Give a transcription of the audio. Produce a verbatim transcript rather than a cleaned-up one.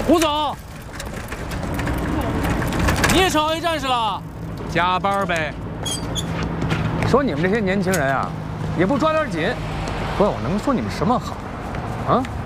吴总，你也成 A 战士了？加班呗。 说你们这些年轻人啊，也不抓点紧，不然我能说你们什么好？啊？